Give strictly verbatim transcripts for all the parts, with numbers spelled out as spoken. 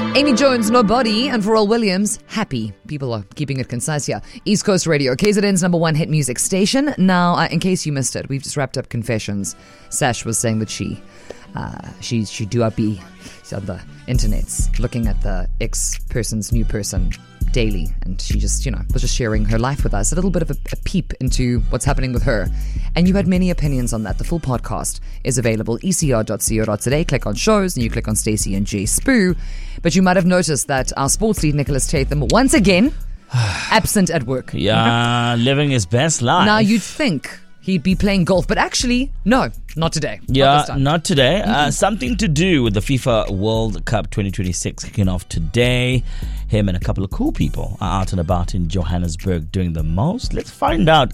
Amy Jones, Nobody, and Pharrell Williams, Happy. People are keeping it concise here. East Coast Radio, K Z N's number one hit music station. Now, uh, in case you missed it, we've just wrapped up Confessions. Sash was saying that she, uh, she, she do up be on the internets looking at the ex-person's new person daily, and she just, you know, was just sharing her life with us, a little bit of a, a peep into what's happening with her. And you had many opinions on that. The full podcast is available, e c r dot co dot za. Click on shows and you click on Stacey and Jay Spoo. But you might have noticed that our sports lead, Nicholas Tatham, once again absent at work. Yeah, living his best life. Now you'd think he'd be playing golf, but actually, no, not today. Yeah, not, this time. not today. Mm-hmm. Uh, something to do with the FIFA World Cup twenty twenty-six kicking off today. Him and a couple of cool people are out and about in Johannesburg doing the most. Let's find out.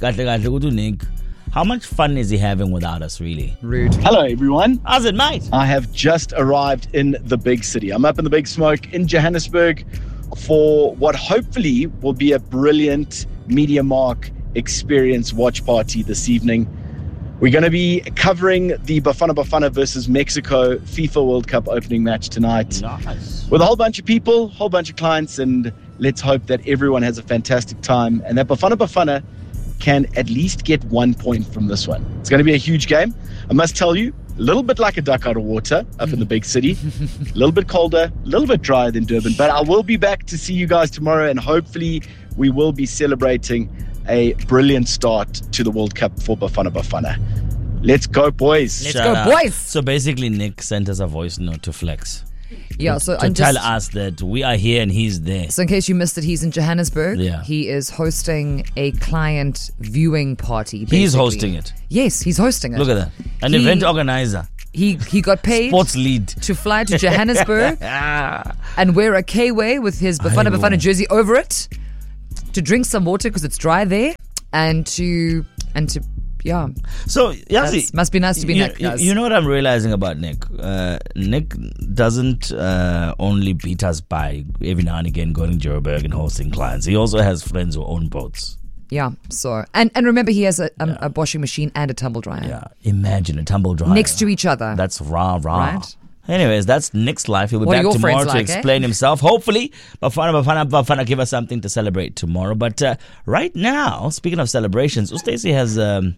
How much fun is he having without us, really? Rude. Hello, everyone. How's it, mate? I have just arrived in the big city. I'm up in the big smoke in Johannesburg for what hopefully will be a brilliant Media Mark experience watch party this evening. We're going to be covering the Bafana Bafana versus Mexico FIFA World Cup opening match tonight. Nice. With a whole bunch of people, whole bunch of clients, and let's hope that everyone has a fantastic time and that Bafana Bafana can at least get one point from this one. It's going to be a huge game. I must tell you, a little bit like a duck out of water up in the big city. A little bit colder, a little bit drier than Durban. But I will be back to see you guys tomorrow, and hopefully we will be celebrating a brilliant start to the World Cup for Bafana Bafana. Let's go, boys. Let's Shut go, up. boys. So basically, Nick sent us a voice note to flex. Yeah, so to I'm tell just, us that we are here and he's there. So in case you missed it, he's in Johannesburg. Yeah. He is hosting a client viewing party. Basically. He's hosting it. Yes, he's hosting it. Look at that. An He- event organizer. He he got paid Sports lead. to fly to Johannesburg and wear a K-way with his Bafana Aibo. Bafana jersey over it, to drink some water because it's dry there, and to and to yeah. So, That's- Yazi, must be nice to be you, Nick. you, guys. you know what I'm realizing about Nick? Uh, Nick doesn't uh, only beat us by every now and again going to Joburg and hosting clients. He also has friends who own boats. Yeah. So and and remember, he has a um, a washing machine and a tumble dryer Yeah, imagine a tumble dryer next to each other. That's rah rah. Right. Anyways, that's Nick's life. He'll be What are back your tomorrow friends to like, eh? explain himself. Hopefully, Bafana Bafana Bafana give us something to celebrate tomorrow. But uh, right now, speaking of celebrations, Stacey has. Um,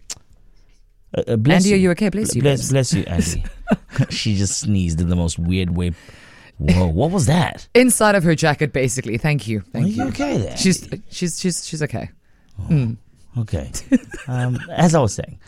uh, uh, bless Andy, you. are you okay? Bless you, Bless, babes. bless you, Andy. She just sneezed in the most weird way. Whoa, what was that? Inside of her jacket, basically. Thank you. Thank Are you. you okay there? She's she's she's she's okay. Mm. Okay. Um, as I was saying,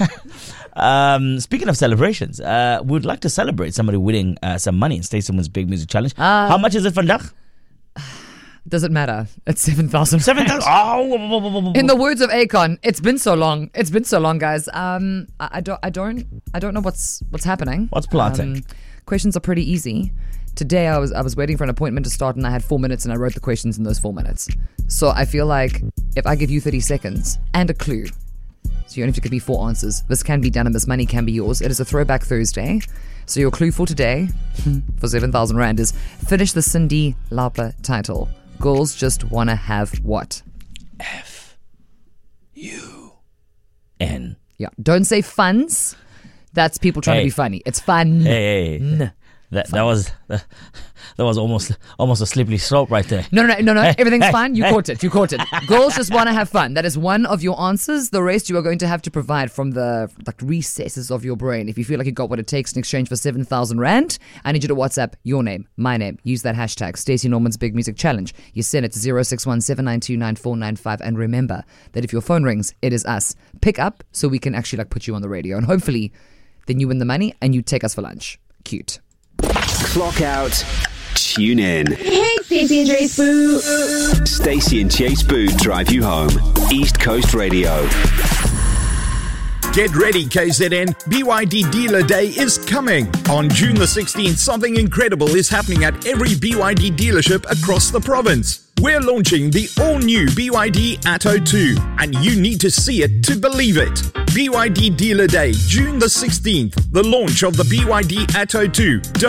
um, speaking of celebrations, uh, we'd like to celebrate somebody winning uh, some money in Stacey Wins Big Music Challenge. Uh, How much is it, vandag? Does it matter? It's seven thousand. Seven thousand. Oh, In the words of Akon, it's been so long. It's been so long, guys. Um, I, I don't, I don't, I don't know what's what's happening. What's planting? Um, questions are pretty easy. Today, I was I was waiting for an appointment to start, and I had four minutes, and I wrote the questions in those four minutes. So I feel like if I give you thirty seconds and a clue, so you only have to give me four answers. This can be done, and this money can be yours. It is a Throwback Thursday. So your clue for today, for seven thousand rand, is finish the Cindy Lauper title. Girls just wanna have what? F U N. Yeah. Don't say funds. That's people trying Hey. to be funny. It's fun. Hey, hey. that that was that, that was almost almost a slippery slope right there. No, no, no, no, no. Hey, Everything's hey, fine. You hey. caught it. You caught it. Girls just want to have fun. That is one of your answers. The rest you are going to have to provide from the like recesses of your brain. If you feel like you got what it takes in exchange for seven thousand rand, I need you to WhatsApp your name, my name. Use that hashtag, Stacey Norman's Big Music Challenge. You send it to zero six one seven nine two nine four nine five. And remember that if your phone rings, it is us. Pick up so we can actually like put you on the radio. And hopefully then you win the money and you take us for lunch. Cute. Clock out. Tune in. Hey, Stacey and Jay Spoo. Stacey and Chase Boo drive you home. East Coast Radio. Get ready, K Z N. B Y D Dealer Day is coming. On June the sixteenth, something incredible is happening at every B Y D dealership across the province. We're launching the all-new B Y D Atto two, and you need to see it to believe it. B Y D Dealer Day, June the sixteenth, the launch of the B Y D Atto two. Don't